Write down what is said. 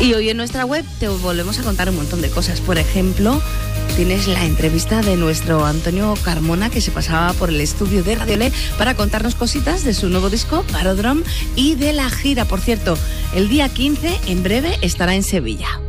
Y hoy en nuestra web te volvemos a contar un montón de cosas. Por ejemplo, tienes la entrevista de nuestro Antonio Carmona, que se pasaba por el estudio de Radio Le para contarnos cositas de su nuevo disco, Parodrome, y de la gira. Por cierto, el día 15, en breve, estará en Sevilla.